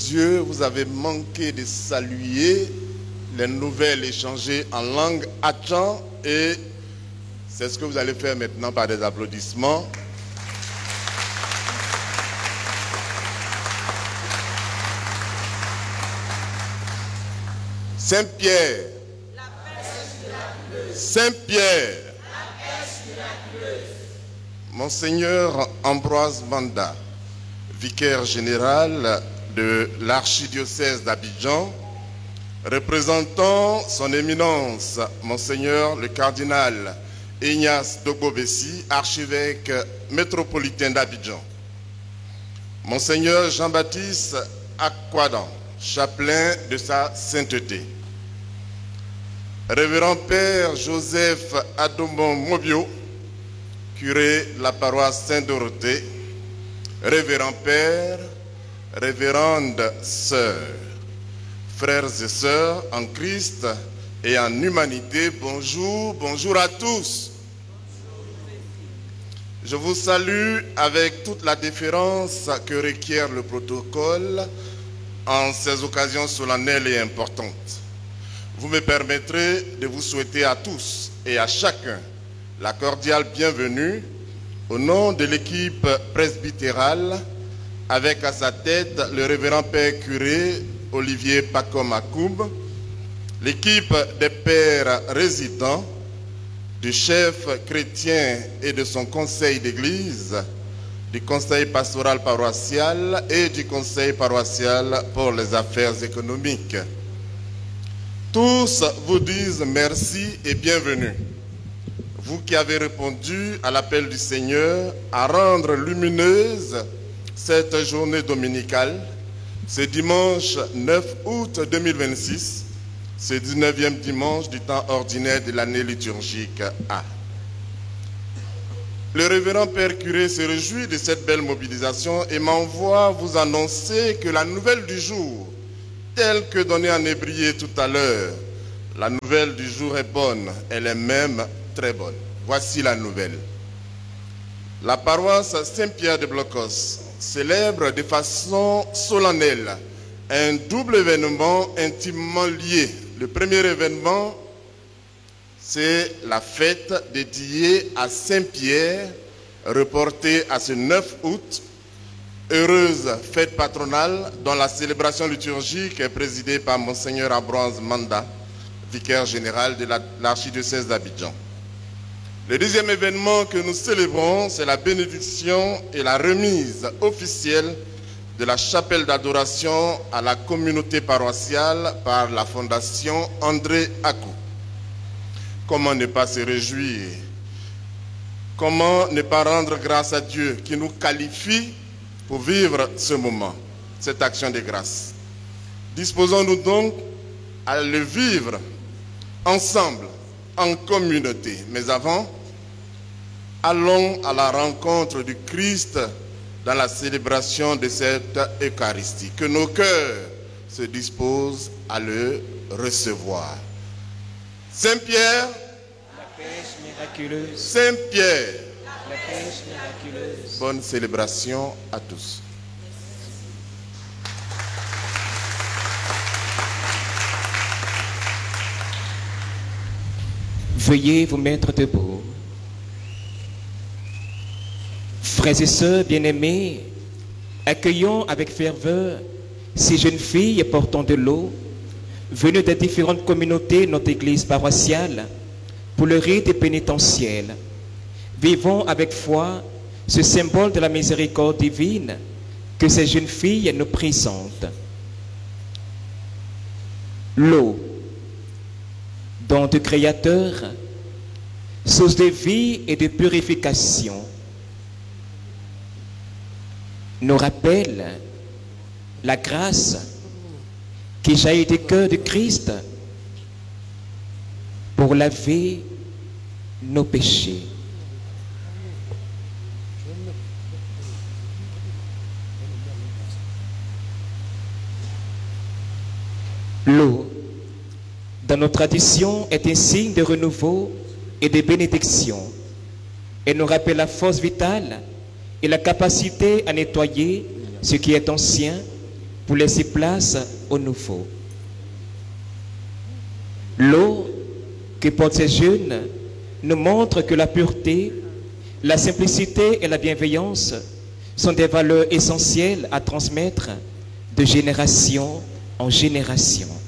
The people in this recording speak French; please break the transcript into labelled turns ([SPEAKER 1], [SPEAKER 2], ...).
[SPEAKER 1] Dieu, vous avez manqué de saluer les nouvelles échangées en langue Achan et c'est ce que vous allez faire maintenant par des applaudissements. Saint-Pierre, Saint-Pierre, Monseigneur Ambroise Manda, vicaire général de l'archidiocèse d'Abidjan, représentant son éminence, Monseigneur le cardinal Ignace Dogbo-Bessi, archevêque métropolitain d'Abidjan, Monseigneur Jean-Baptiste Akwadan, chapelain de sa sainteté, Révérend Père Joseph Adomon Mobio, curé de la paroisse Saint-Dorothée, Révérend Père, Révérende Sœur, frères et sœurs en Christ et en humanité, bonjour, bonjour à tous. Je vous salue avec toute la déférence que requiert le protocole en ces occasions solennelles et importantes. Vous me permettrez de vous souhaiter à tous et à chacun la cordiale bienvenue au nom de l'équipe presbytérale avec à sa tête le révérend Père curé Olivier Pacom Akoub, l'équipe des pères résidents, du chef chrétien et de son conseil d'église, du conseil pastoral paroissial et du conseil paroissial pour les affaires économiques. Tous vous disent merci et bienvenue. Vous qui avez répondu à l'appel du Seigneur à rendre lumineuse cette journée dominicale, ce dimanche 9 août 2026, ce 19e dimanche du temps ordinaire de l'année liturgique A. Le révérend Père curé se réjouit de cette belle mobilisation et m'envoie vous annoncer que la nouvelle du jour, telle que donnée en Hébreu tout à l'heure, la nouvelle du jour est bonne, elle est même très bonne. Voici la nouvelle. La paroisse Saint-Pierre de Blocos célèbre de façon solennelle un double événement intimement lié. Le premier événement, c'est la fête dédiée à Saint-Pierre, reportée à ce 9 août, heureuse fête patronale dont la célébration liturgique est présidée par Monseigneur Ambroise Manda, vicaire général de l'archidiocèse d'Abidjan. Le deuxième événement que nous célébrons, c'est la bénédiction et la remise officielle de la chapelle d'adoration à la communauté paroissiale par la fondation André Akou. Comment ne pas se réjouir? Comment ne pas rendre grâce à Dieu qui nous qualifie pour vivre ce moment, cette action de grâce? Disposons-nous donc à le vivre ensemble, en communauté. Mais avant, allons à la rencontre du Christ dans la célébration de cette Eucharistie. Que nos cœurs se disposent à le recevoir. Saint-Pierre,
[SPEAKER 2] la pêche miraculeuse.
[SPEAKER 1] Saint-Pierre,
[SPEAKER 2] la pêche miraculeuse.
[SPEAKER 1] Bonne célébration à tous.
[SPEAKER 2] Veuillez vous mettre debout. Frères et sœurs bien-aimés, accueillons avec ferveur ces jeunes filles portant de l'eau, venues des différentes communautés de notre église paroissiale, pour le rite pénitentiel. Vivons avec foi ce symbole de la miséricorde divine que ces jeunes filles nous présentent. L'eau, don du Créateur, source de vie et de purification, nous rappelle la grâce qui jaillit du cœur de Christ pour laver nos péchés. L'eau, dans nos traditions, est un signe de renouveau et de bénédiction. Elle nous rappelle la force vitale et la capacité à nettoyer ce qui est ancien pour laisser place au nouveau. L'eau que portent ces jeunes nous montre que la pureté, la simplicité et la bienveillance sont des valeurs essentielles à transmettre de génération en génération.